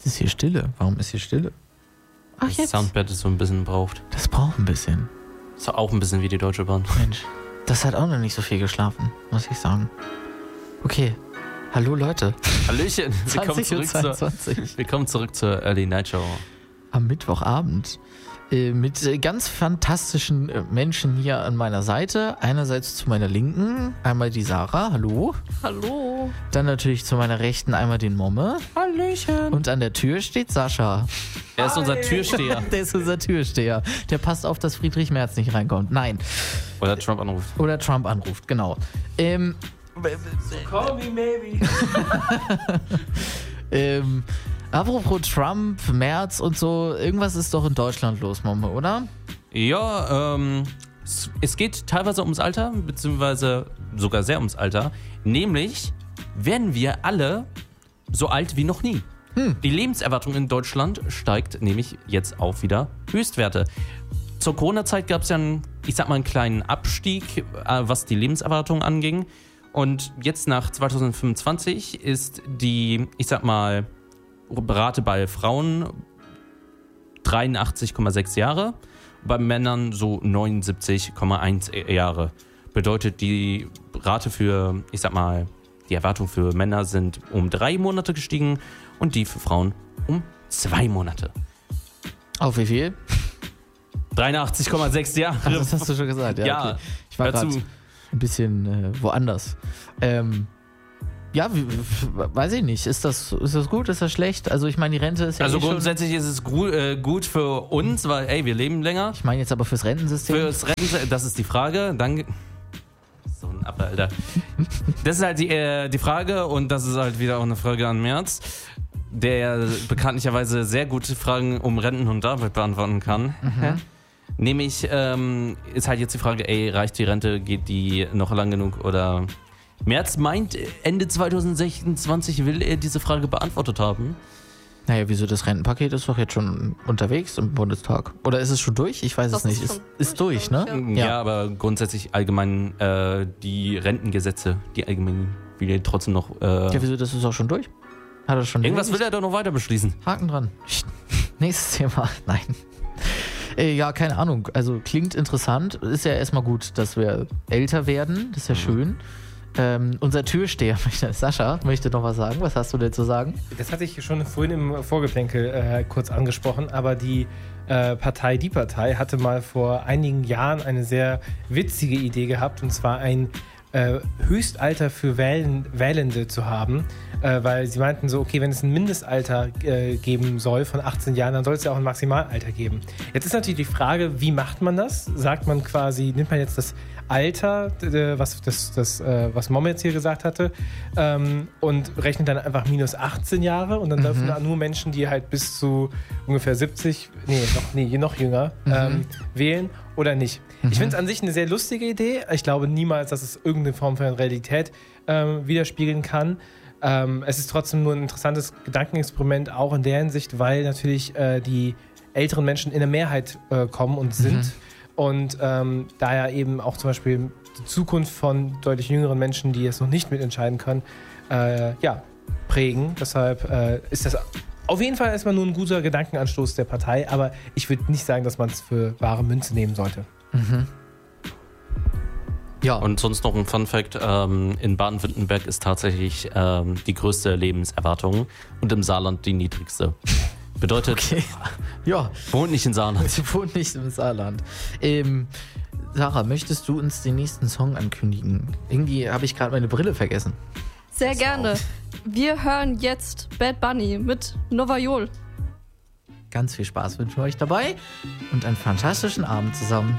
Jetzt ist hier Stille. Warum ist hier Stille? Ach, Das jetzt. Soundbett ist so ein bisschen braucht. Das braucht ein bisschen. Ist auch ein bisschen wie die Deutsche Bahn. Mensch, das hat auch noch nicht so viel geschlafen, muss ich sagen. Okay. Hallo Leute. Hallöchen. Willkommen zurück zur Early Night Show. Am Mittwochabend. Mit ganz fantastischen Menschen hier an meiner Seite. Einerseits zu meiner Linken einmal die Sarah, hallo. Hallo. Dann natürlich zu meiner Rechten einmal den Momme. Hallöchen. Und an der Tür steht Sascha. Er ist unser Türsteher. Der ist unser Türsteher. Der passt auf, dass Friedrich Merz nicht reinkommt. Nein. Oder Trump anruft. Oder Trump anruft, genau. Call me maybe. Apropos Trump, Merz und so, irgendwas ist doch in Deutschland los, Momme, oder? Ja, es geht teilweise ums Alter, beziehungsweise sogar sehr ums Alter. Nämlich werden wir alle so alt wie noch nie. Die Lebenserwartung in Deutschland steigt nämlich jetzt auf wieder Höchstwerte. Zur Corona-Zeit gab es ja einen kleinen Abstieg, was die Lebenserwartung anging. Und jetzt nach 2025 ist die, Rate bei Frauen 83,6 Jahre, bei Männern so 79,1 Jahre. Bedeutet, die Rate für, die Erwartung für Männer sind um 3 Monate gestiegen und die für Frauen um 2 Monate. Auf wie viel? 83,6 Jahre. Ach, das hast du schon gesagt, ja. Ja, okay. Ich war gerade ein bisschen woanders. Weiß ich nicht. Ist das gut? Ist das schlecht? Also ich meine, die Rente ist ja also grundsätzlich ist es gut für uns, weil wir leben länger. Ich meine jetzt aber fürs Rentensystem. Das ist die Frage. Dann so ein Affe, Alter. Das ist halt die Frage und das ist halt wieder auch eine Frage an Merz, der bekanntlicherweise sehr gute Fragen um Renten und Arbeit beantworten kann. Mhm. Nämlich ist halt jetzt die Frage, reicht die Rente, geht die noch lang genug oder... Merz meint, Ende 2026 will er diese Frage beantwortet haben. Naja, wieso? Das Rentenpaket ist doch jetzt schon unterwegs im Bundestag. Oder ist es schon durch? Ich weiß es nicht. Ist durch, ne? Ja, aber grundsätzlich allgemein die Rentengesetze, die allgemein will er trotzdem noch... ja, wieso? Das ist auch schon durch. Hat er schon irgendwas will er doch noch weiter beschließen. Haken dran. Nächstes Thema. Nein. Ja, keine Ahnung. Also klingt interessant. Ist ja erstmal gut, dass wir älter werden. Das ist ja schön. Unser Türsteher, Sascha, möchte noch was sagen. Was hast du denn zu sagen? Das hatte ich schon vorhin im Vorgeplänkel kurz angesprochen, aber die Partei Die Partei hatte mal vor einigen Jahren eine sehr witzige Idee gehabt, und zwar ein Höchstalter für Wählende zu haben, weil sie meinten so, okay, wenn es ein Mindestalter geben soll von 18 Jahren, dann soll es ja auch ein Maximalalter geben. Jetzt ist natürlich die Frage, wie macht man das? Sagt man quasi, nimmt man jetzt das Alter, was Mom jetzt hier gesagt hatte, und rechnet dann einfach minus 18 Jahre und dann dürfen nur Menschen, die halt bis zu ungefähr 70, noch jünger, wählen oder nicht. Ich finde es an sich eine sehr lustige Idee. Ich glaube niemals, dass es irgendeine Form von Realität widerspiegeln kann. Es ist trotzdem nur ein interessantes Gedankenexperiment, auch in der Hinsicht, weil natürlich die älteren Menschen in der Mehrheit kommen und sind. Und daher eben auch zum Beispiel die Zukunft von deutlich jüngeren Menschen, die es noch nicht mitentscheiden können, prägen. Deshalb ist das auf jeden Fall erstmal nur ein guter Gedankenanstoß der Partei, aber ich würde nicht sagen, dass man es für wahre Münze nehmen sollte. Ja. Und sonst noch ein Fun-Fact, in Baden-Württemberg ist tatsächlich die größte Lebenserwartung und im Saarland die niedrigste. Bedeutet, wohnt nicht im Saarland. Sie wohnt nicht im Saarland. Sarah, möchtest du uns den nächsten Song ankündigen? Irgendwie habe ich gerade meine Brille vergessen. Sehr gerne. Wir hören jetzt Bad Bunny mit Novayol. Ganz viel Spaß wünschen wir euch dabei und einen fantastischen Abend zusammen.